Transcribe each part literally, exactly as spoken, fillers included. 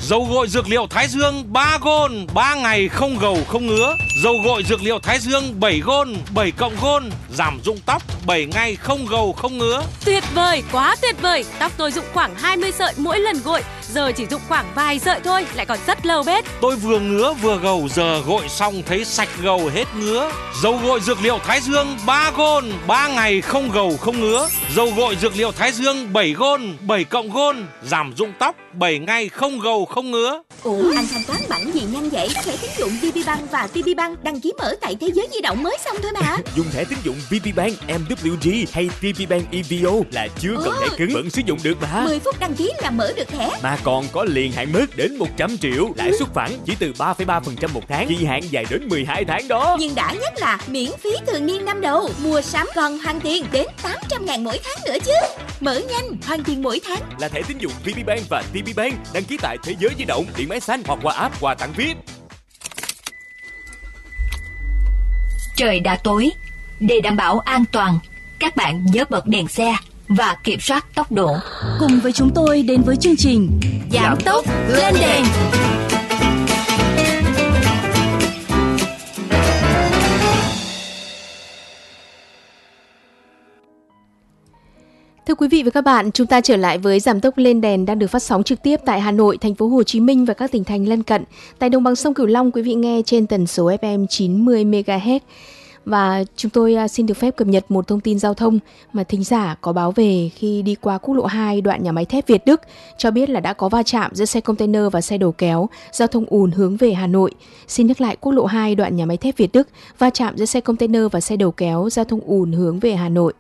Dầu gội dược liệu Thái Dương ba gôn, ba ngày không gầu không ngứa. Dầu gội dược liệu Thái Dương bảy gôn, bảy cộng gôn, giảm rụng tóc bảy ngày không gầu không ngứa. Tuyệt vời, quá tuyệt vời. Tóc tôi rụng khoảng hai mươi sợi mỗi lần gội, giờ chỉ rụng khoảng vài sợi thôi, lại còn rất lâu bết. Tôi vừa ngứa vừa gầu, giờ gội xong thấy sạch gầu hết ngứa. Dầu gội dược liệu Thái Dương ba gôn, ba ngày không gầu không ngứa. Dầu gội dược liệu Thái Dương bảy gôn, bảy cộng gôn, giảm rụng tóc bảy ngày không gầu không ngứa. Ủa, anh thanh toán bằng gì nhanh vậy? Thẻ tín dụng vê pê Bank và tê pê Bank đăng ký mở tại Thế giới di động mới xong thôi mà. Dùng thẻ tín dụng vê pê Bank, em vê giê hay tê pê Bank e vê o là chưa cần thẻ cứng vẫn sử dụng được mà. mười phút đăng ký là mở được thẻ. Mà còn có liền hạn mức đến một trăm triệu, lãi suất phản chỉ từ ba phẩy ba phần trăm một tháng, kỳ hạn dài đến mười hai tháng đó. Nhưng đã nhất là miễn phí thường niên năm đầu, mua sắm còn hoàn tiền đến tám trăm ngàn mỗi tháng nữa chứ. Mở nhanh, hoàn tiền mỗi tháng. Là thẻ tín dụng vê pê Bank và tê pê Bank đăng ký tại Thế giới di động, điện máy xanh hoặc qua app quà tặng vê i pê. Trời đã tối, để đảm bảo an toàn, các bạn nhớ bật đèn xe và kiểm soát tốc độ. Cùng với chúng tôi đến với chương trình Giảm tốc lên đèn. Thưa quý vị và các bạn, chúng ta trở lại với Giảm tốc lên đèn đang được phát sóng trực tiếp tại Hà Nội, thành phố Hồ Chí Minh và các tỉnh thành lân cận. Tại đồng bằng sông Cửu Long, quý vị nghe trên tần số ép em chín mươi mê ga héc. Và chúng tôi xin được phép cập nhật một thông tin giao thông mà thính giả có báo về khi đi qua quốc lộ hai đoạn nhà máy thép Việt Đức, cho biết là đã có va chạm giữa xe container và xe đầu kéo, giao thông ùn hướng về Hà Nội. Xin nhắc lại, quốc lộ hai đoạn nhà máy thép Việt Đức, va chạm giữa xe container và xe đầu kéo, giao thông ùn hướng về Hà Nội.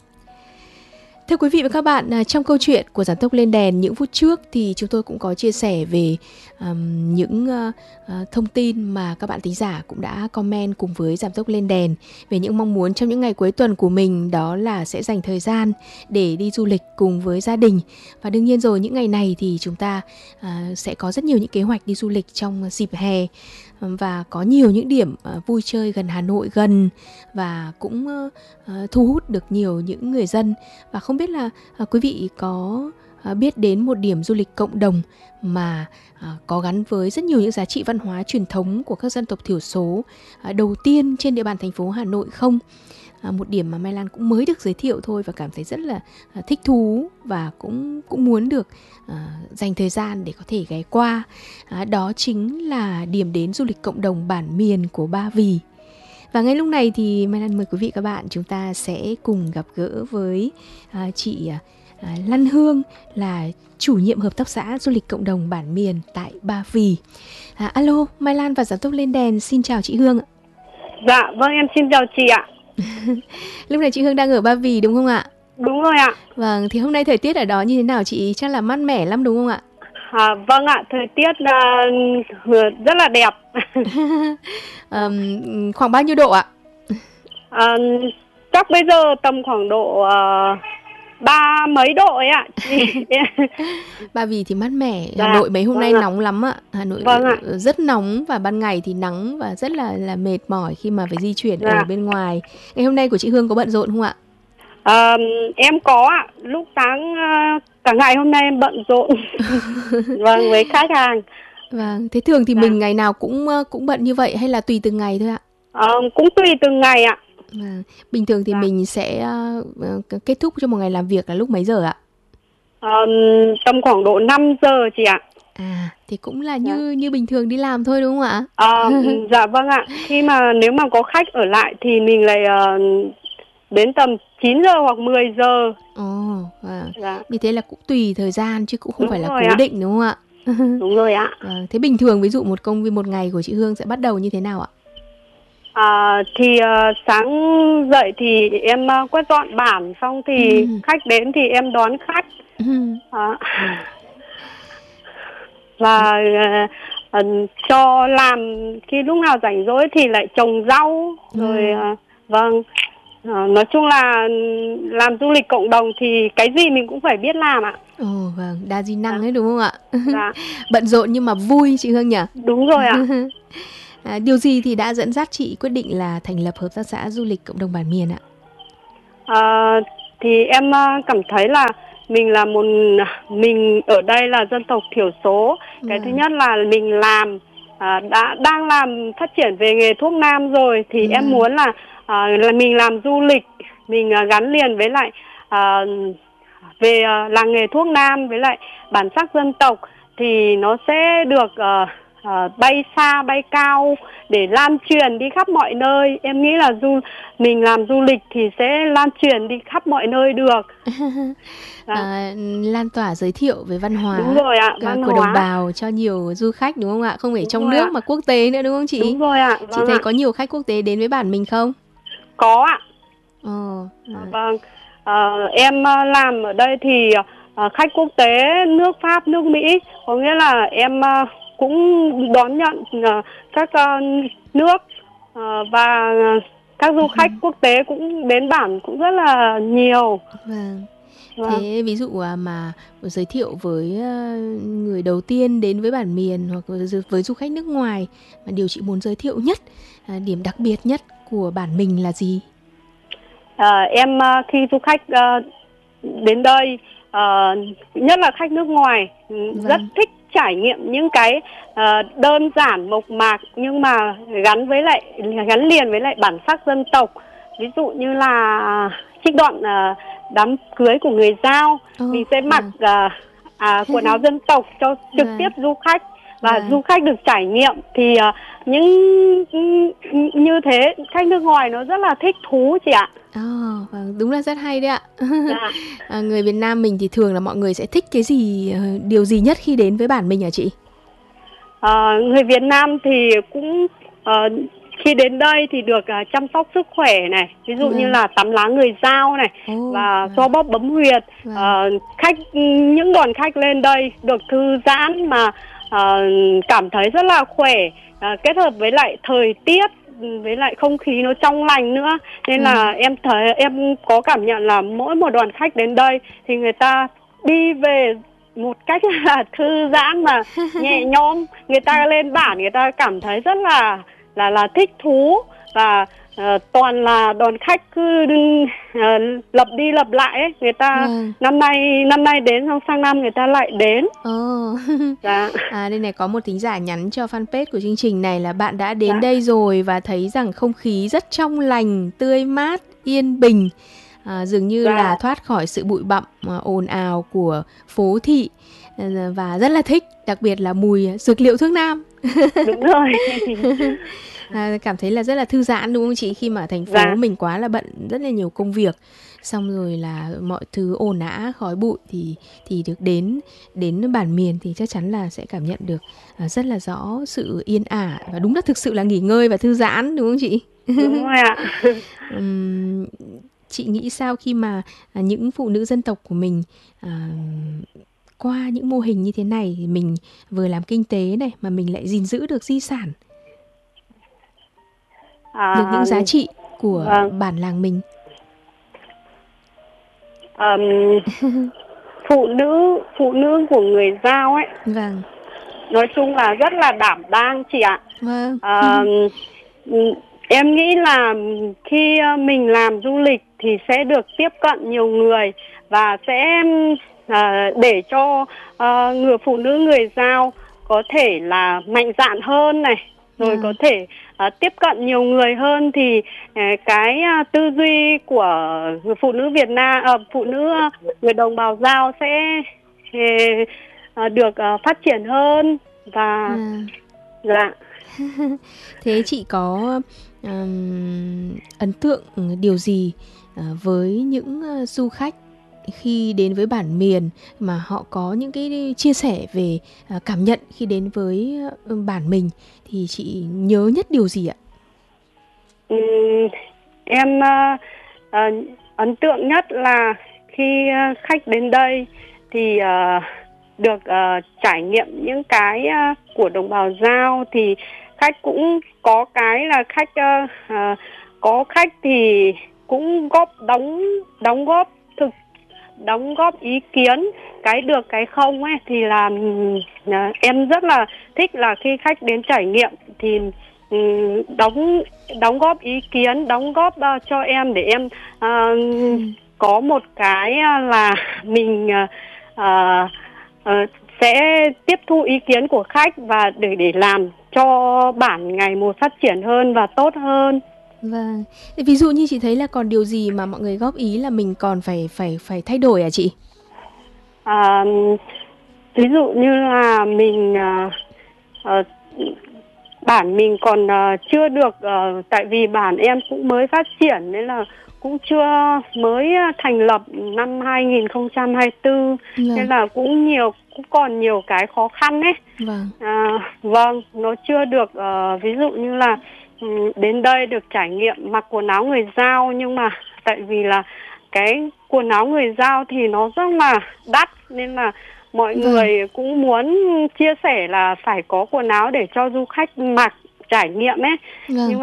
Thưa quý vị và các bạn, trong câu chuyện của Giảm tốc lên đèn những phút trước thì chúng tôi cũng có chia sẻ về um, những uh, uh, thông tin mà các bạn thính giả cũng đã comment cùng với Giảm tốc lên đèn về những mong muốn trong những ngày cuối tuần của mình, đó là sẽ dành thời gian để đi du lịch cùng với gia đình. Và đương nhiên rồi, những ngày này thì chúng ta uh, sẽ có rất nhiều những kế hoạch đi du lịch trong dịp hè. Và có nhiều những điểm uh, vui chơi gần Hà Nội gần và cũng uh, uh, thu hút được nhiều những người dân. Và không biết là uh, quý vị có uh, biết đến một điểm du lịch cộng đồng mà uh, có gắn với rất nhiều những giá trị văn hóa truyền thống của các dân tộc thiểu số uh, đầu tiên trên địa bàn thành phố Hà Nội không? À, một điểm mà Mai Lan cũng mới được giới thiệu thôi và cảm thấy rất là à, thích thú và cũng cũng muốn được à, dành thời gian để có thể ghé qua. À, đó chính là điểm đến du lịch cộng đồng bản miền của Ba Vì. Và ngay lúc này thì Mai Lan mời quý vị các bạn chúng ta sẽ cùng gặp gỡ với à, chị à, Lan Hương, là chủ nhiệm hợp tác xã du lịch cộng đồng bản miền tại Ba Vì. À, alo, Mai Lan và Giảm tốc lên đèn xin chào chị Hương ạ. Dạ, vâng, em xin chào chị ạ. Lúc này chị Hương đang ở Ba Vì đúng không ạ? Đúng rồi ạ. Vâng, thì hôm nay thời tiết ở đó như thế nào chị? Chắc là mát mẻ lắm đúng không ạ? À, vâng ạ, thời tiết uh, rất là đẹp. um, khoảng bao nhiêu độ ạ? À, chắc bây giờ tầm khoảng độ uh, ba mấy độ ấy ạ. Ba Vì thì mát mẻ. Dạ, Hà Nội mấy hôm vâng nay ạ. nóng lắm ạ. Hà Nội Vâng ạ. rất nóng và ban ngày thì nắng và rất là là mệt mỏi khi mà phải di chuyển Dạ. ở bên ngoài. Ngày hôm nay của chị Hương có bận rộn không ạ? À, em có ạ. Lúc sáng uh, cả ngày hôm nay em bận rộn. Vâng, với khách hàng. Vâng, thế thường thì Dạ. mình ngày nào cũng cũng bận như vậy hay là tùy từng ngày thôi ạ? À, cũng tùy từng ngày ạ. Vâng. Bình thường thì Dạ. mình sẽ uh, kết thúc cho một ngày làm việc là lúc mấy giờ ạ? À, tầm khoảng độ năm giờ chị ạ. À, thì cũng là như như bình thường đi làm thôi đúng không ạ? À, dạ vâng ạ. Khi mà nếu mà có khách ở lại thì mình lại uh, đến tầm chín giờ hoặc mười giờ. Ồ, vâng. Dạ. Như thế là cũng tùy thời gian chứ cũng không Đúng phải là rồi cố ạ. định đúng không ạ? Đúng rồi ạ. Vâng. Thế bình thường ví dụ một công việc một ngày của chị Hương sẽ bắt đầu như thế nào ạ? À, thì uh, sáng dậy thì em uh, quét dọn bản, xong thì Ừ. khách đến thì em đón khách. Ừ. À, và uh, uh, cho làm khi lúc nào rảnh rỗi thì lại trồng rau rồi uh, vâng. Uh, nói chung là làm du lịch cộng đồng thì cái gì mình cũng phải biết làm ạ. Ồ, vâng, đa di năng Dạ. ấy đúng không ạ? Dạ. Bận rộn nhưng mà vui chị Hương nhỉ? Đúng rồi ạ. À, điều gì thì đã dẫn dắt chị quyết định là thành lập hợp tác xã du lịch cộng đồng bản miền ạ? À, thì em uh, cảm thấy là mình là một mình ở đây là dân tộc thiểu số. Cái thứ nhất là mình làm à, đã đang làm phát triển về nghề thuốc nam rồi thì em muốn là à, là mình làm du lịch, mình à, gắn liền với lại à, về à, làng nghề thuốc nam với lại bản sắc dân tộc thì nó sẽ được uh, uh, bay xa bay cao để lan truyền đi khắp mọi nơi. Em nghĩ là du mình làm du lịch thì sẽ lan truyền đi khắp mọi nơi được. À, lan tỏa giới thiệu về văn hóa, đúng rồi ạ, văn của hóa đồng bào cho nhiều du khách đúng không ạ? Không phải đúng trong nước ạ. mà quốc tế nữa đúng không chị? Đúng rồi ạ. Chị Vâng thấy ạ. có nhiều khách quốc tế đến với bản mình không? Có ạ. Ờ, à. Vâng. À, em làm ở đây thì à, khách quốc tế nước Pháp, nước Mỹ, có nghĩa là em à, cũng đón nhận à, các à, nước à, và các du khách quốc tế cũng đến bản cũng rất là nhiều. Vâng. Vâng. Thế ví dụ mà giới thiệu với người đầu tiên đến với bản miền hoặc với du khách nước ngoài mà điều chị muốn giới thiệu nhất, điểm đặc biệt nhất của bản mình là gì? À, em khi du khách uh, đến đây, uh, nhất là khách nước ngoài, vâng. rất thích trải nghiệm những cái uh, đơn giản mộc mạc nhưng mà gắn với lại gắn liền với lại bản sắc dân tộc. Ví dụ như là trích đoạn uh, đám cưới của người Dao, oh, mình sẽ mặc uh, uh, quần áo dân tộc cho trực tiếp du khách và vâng. du khách được trải nghiệm thì uh, những như thế khách nước ngoài nó rất là thích thú chị ạ. Oh, vâng, đúng là rất hay đấy ạ. Dạ. À, người Việt Nam mình thì thường là mọi người sẽ thích cái gì, điều gì nhất khi đến với bản mình hả chị? À, người Việt Nam thì cũng uh, khi đến đây thì được uh, chăm sóc sức khỏe này, ví dụ vâng. như là tắm lá người Dao này oh, và xoa vâng. bóp bấm huyệt. Vâng. Uh, khách những đoàn khách lên đây được thư giãn mà uh, cảm thấy rất là khỏe, uh, kết hợp với lại thời tiết với lại không khí nó trong lành nữa nên ừ. là em thấy em có cảm nhận là mỗi một đoàn khách đến đây thì người ta đi về một cách là thư giãn mà nhẹ nhõm. Người ta lên bản người ta cảm thấy rất là là là thích thú và uh, toàn là đoàn khách cứ uh, lặp đi lặp lại ấy. Người ta ừ. năm nay năm nay đến xong sang năm người ta lại đến. Oh. Dạ. À, đây này có một thính giả nhắn cho fanpage của chương trình này là bạn đã đến dạ. đây rồi và thấy rằng không khí rất trong lành, tươi mát, yên bình, à, dường như dạ. là thoát khỏi sự bụi bặm à, ồn ào của phố thị à, và rất là thích, đặc biệt là mùi dược liệu thuốc nam. Đúng rồi. À, cảm thấy là rất là thư giãn đúng không chị, khi mà thành phố dạ. mình quá là bận, rất là nhiều công việc, xong rồi là mọi thứ ồn ào khói bụi thì thì được đến đến bản miền thì chắc chắn là sẽ cảm nhận được à, rất là rõ sự yên ả và đúng là thực sự là nghỉ ngơi và thư giãn đúng không chị? Đúng rồi ạ. uhm, chị nghĩ sao khi mà à, những phụ nữ dân tộc của mình à, qua những mô hình như thế này thì mình vừa làm kinh tế này mà mình lại gìn giữ được di sản, à, được những giá trị của vâng. bản làng mình? Um, phụ nữ phụ nữ của người Dao ấy, vâng. nói chung là rất là đảm đang chị ạ. Vâng. Uh, em nghĩ là khi mình làm du lịch thì sẽ được tiếp cận nhiều người và sẽ uh, để cho uh, người phụ nữ người Dao có thể là mạnh dạn hơn này, rồi à. có thể uh, tiếp cận nhiều người hơn thì uh, cái uh, tư duy của người phụ nữ Việt Nam, uh, phụ nữ uh, người đồng bào Dao sẽ uh, được uh, phát triển hơn và à. dạ. Thế chị có um, ấn tượng điều gì uh, với những uh, du khách khi đến với bản miền mà họ có những cái chia sẻ về uh, cảm nhận khi đến với uh, bản mình thì chị nhớ nhất điều gì ạ? Ừ, em uh, uh, ấn tượng nhất là khi uh, khách đến đây thì uh, được uh, trải nghiệm những cái uh, của đồng bào Dao thì khách cũng có cái là khách uh, uh, có khách thì cũng góp đóng đóng góp thực đóng góp ý kiến cái được cái không ấy thì là uh, em rất là thích là khi khách đến trải nghiệm thì um, đóng đóng góp ý kiến, đóng góp uh, cho em để em uh, có một cái là mình uh, uh, sẽ tiếp thu ý kiến của khách và để để làm cho bản ngày một phát triển hơn và tốt hơn. Vâng. Ví dụ như chị thấy là còn điều gì mà mọi người góp ý là mình còn phải phải phải thay đổi à chị? À, ví dụ như là mình uh, uh, bản mình còn uh, chưa được, uh, tại vì bản em cũng mới phát triển nên là cũng chưa mới thành lập năm hai không hai tư, vâng. Nên là cũng nhiều cũng còn nhiều cái khó khăn ấy. Vâng. À, vâng, nó chưa được, uh, ví dụ như là um, đến đây được trải nghiệm mặc quần áo người Dao, nhưng mà tại vì là cái quần áo người Dao thì nó rất là đắt nên là mọi vâng. người cũng muốn chia sẻ là phải có quần áo để cho du khách mặc trải nghiệm ấy. Vâng. Nhưng